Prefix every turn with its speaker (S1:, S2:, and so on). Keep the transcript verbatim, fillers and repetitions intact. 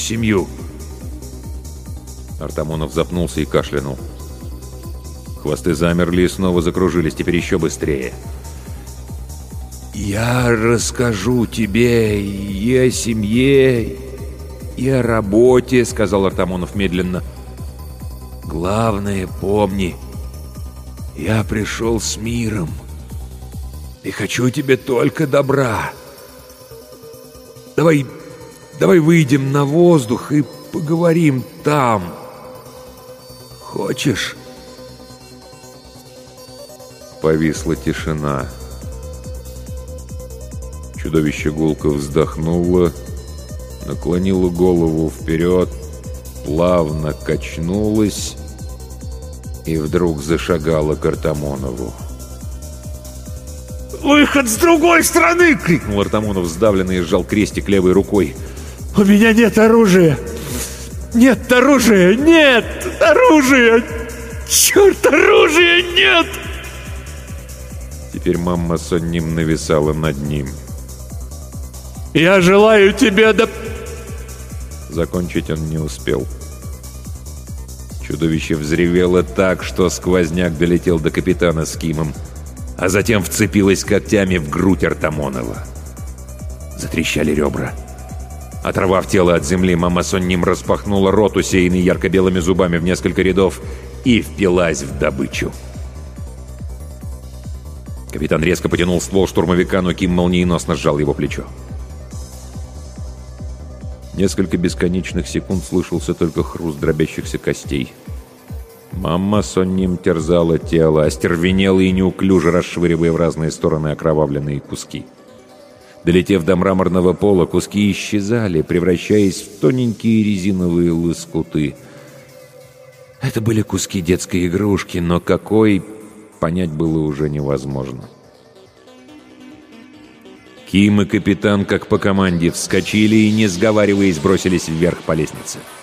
S1: семью».
S2: Артамонов запнулся и кашлянул. Хвосты замерли и снова закружились, теперь еще быстрее.
S1: «Я расскажу тебе и о семье, и о работе», — сказал Артамонов медленно. «Главное, помни, я пришел с миром и хочу тебе только добра. Давай, давай выйдем на воздух и поговорим там. Хочешь?»
S2: Повисла тишина. Чудовище гулко вздохнуло, наклонило голову вперед, плавно качнулось и вдруг зашагало к Артамонову.
S1: «Выход с другой стороны!» —
S2: крикнул Артамонов, сдавленный, и сжал крестик левой рукой.
S1: «У меня нет оружия! Нет оружия! Нет оружия! Черт, оружия нет!»
S2: Теперь мамма Сонним нависала над ним.
S1: «Я желаю тебе да...»
S2: Закончить он не успел. Чудовище взревело так, что сквозняк долетел до капитана с Кимом, а затем вцепилось когтями в грудь Артамонова. Затрещали ребра. Оторвав тело от земли, мама Сонним распахнула рот, усеянный ярко-белыми зубами в несколько рядов, и впилась в добычу. Капитан резко потянул ствол штурмовика, но Ким молниеносно сжал его плечо. Несколько бесконечных секунд слышался только хруст дробящихся костей. Мамма Сонним терзала тело, остервенела и неуклюже расшвыривая в разные стороны окровавленные куски. Долетев до мраморного пола, куски исчезали, превращаясь в тоненькие резиновые лоскуты. Это были куски детской игрушки, но какой, понять было уже невозможно. Ким и капитан, как по команде, вскочили и, не сговариваясь, бросились вверх по лестнице.